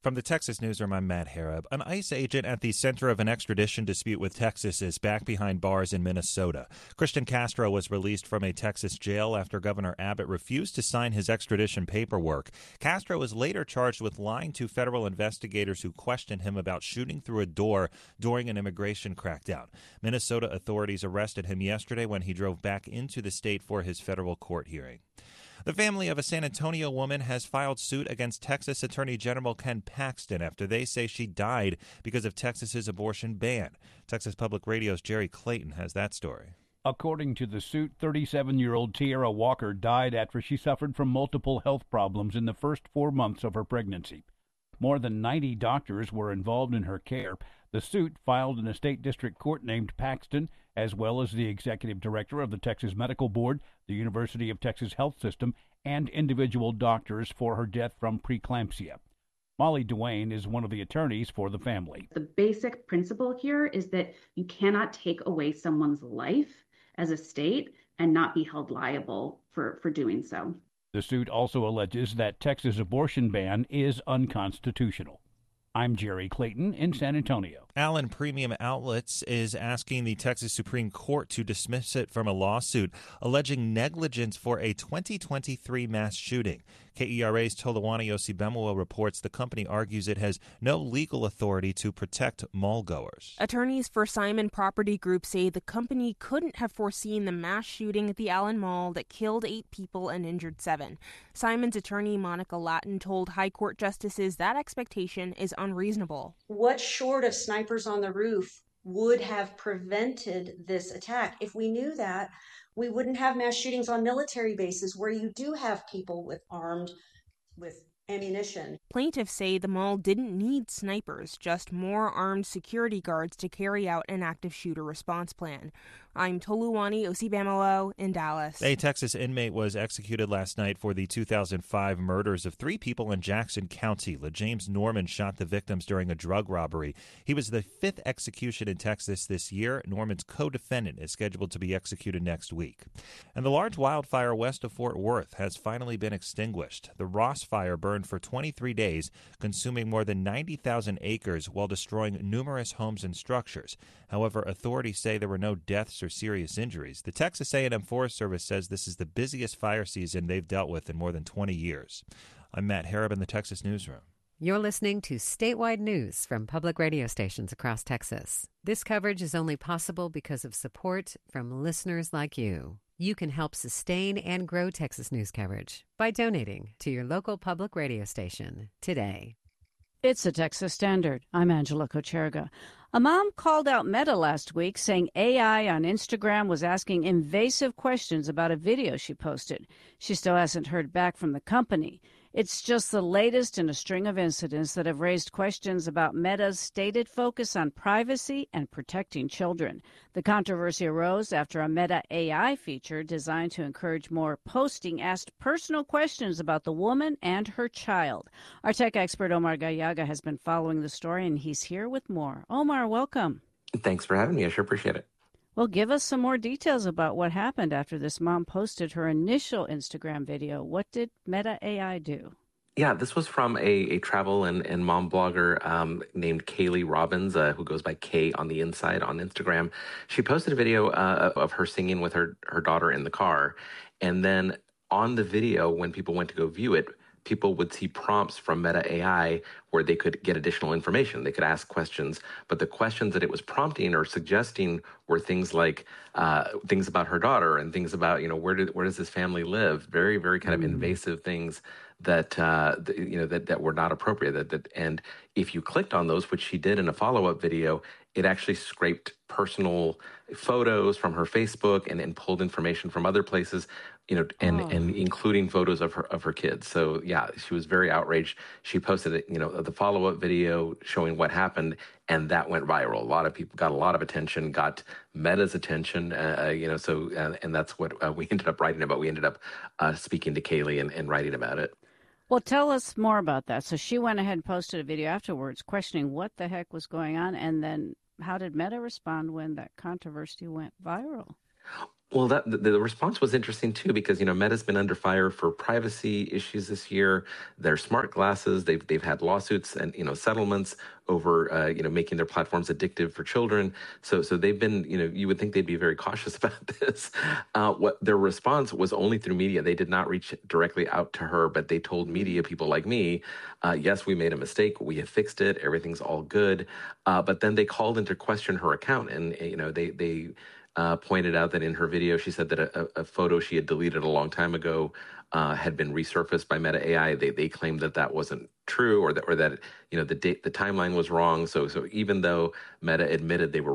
From the Texas Newsroom, I'm Matt Harab. An ICE agent at the center of an extradition dispute with Texas is back behind bars in Minnesota. Christian Castro was released from a Texas jail after Governor Abbott refused to sign his extradition paperwork. Castro was later charged with lying to federal investigators who questioned him about shooting through a door during an immigration crackdown. Minnesota authorities arrested him yesterday when he drove back into the state for his federal court hearing. The family of a San Antonio woman has filed suit against Texas Attorney General Ken Paxton after they say she died because of Texas's abortion ban. Texas Public Radio's Jerry Clayton has that story. According to the suit, 37-year-old Tiara Walker died after she suffered from multiple health problems in the first 4 months of her pregnancy. More than 90 doctors were involved in her care. The suit, filed in a state district court, named Paxton, as well as the executive director of the Texas Medical Board, the University of Texas Health System, and individual doctors for her death from preeclampsia. Molly Duane is one of the attorneys for the family. The basic principle here is that you cannot take away someone's life as a state and not be held liable for doing so. The suit also alleges that Texas' abortion ban is unconstitutional. I'm Jerry Clayton in San Antonio. Allen Premium Outlets is asking the Texas Supreme Court to dismiss it from a lawsuit alleging negligence for a 2023 mass shooting. KERA's Tolawani Osibemowo reports the company argues it has no legal authority to protect mall-goers. Attorneys for Simon Property Group say the company couldn't have foreseen the mass shooting at the Allen Mall that killed 8 people and injured 7. Simon's attorney Monica Lattin told High Court justices that expectation is unreasonable. What short of snipers on the roof would have prevented this attack? If we knew that, we wouldn't have mass shootings on military bases where you do have people armed with ammunition. Plaintiffs say the mall didn't need snipers, just more armed security guards to carry out an active shooter response plan. I'm Toluwani Osibemowo in Dallas. A Texas inmate was executed last night for the 2005 murders of 3 people in Jackson County. LaJames Norman shot the victims during a drug robbery. He was the 5th execution in Texas this year. Norman's co-defendant is scheduled to be executed next week. And the large wildfire west of Fort Worth has finally been extinguished. The Ross Fire burned for 23 days, consuming more than 90,000 acres while destroying numerous homes and structures. However, authorities say there were no deaths or serious injuries. The Texas A&M Forest Service says this is the busiest fire season they've dealt with in more than 20 years. I'm Matt Harab in the Texas Newsroom. You're listening to statewide news from public radio stations across Texas. This coverage is only possible because of support from listeners like you. You can help sustain and grow Texas news coverage by donating to your local public radio station today. It's a Texas Standard. I'm Angela Kocherga. A mom called out Meta last week saying AI on Instagram was asking invasive questions about a video she posted. She still hasn't heard back from the company. It's just the latest in a string of incidents that have raised questions about Meta's stated focus on privacy and protecting children. The controversy arose after a Meta AI feature designed to encourage more posting asked personal questions about the woman and her child. Our tech expert Omar Gallaga has been following the story, and he's here with more. Omar, welcome. Thanks for having me. I sure appreciate it. Well, give us some more details about what happened after this mom posted her initial Instagram video. What did Meta AI do? Yeah, this was from a travel and mom blogger named Kaylee Robbins, who goes by Kay on the inside on Instagram. She posted a video of her singing with her daughter in the car. And then on the video, when people went to go view it, people would see prompts from Meta AI where they could get additional information. They could ask questions, but the questions that it was prompting or suggesting were things like things about her daughter and things about, where does this family live? Very, very kind of invasive things that that were not appropriate. And if you clicked on those, which she did in a follow-up video, it actually scraped personal photos from her Facebook and pulled information from other places, and including photos of her kids. So yeah, she was very outraged. She posted it, the follow-up video showing what happened, and that went viral. A lot of people got a lot of attention, got Meta's attention, and that's what we ended up writing about. We ended up speaking to Kaylee and writing about it. Well, tell us more about that. So she went ahead and posted a video afterwards questioning what the heck was going on, and then how did Meta respond when that controversy went viral? Well, the response was interesting too, because Meta's been under fire for privacy issues this year. Their smart glasses, they've had lawsuits and settlements over making their platforms addictive for children. So they've been you would think they'd be very cautious about this. What their response was only through media. They did not reach directly out to her, but they told media people like me, yes, we made a mistake, we have fixed it, everything's all good. But then they called into question her account, and they pointed out that in her video, she said that a photo she had deleted a long time ago had been resurfaced by Meta AI. They claimed that wasn't true, or that the timeline was wrong. So even though Meta admitted they were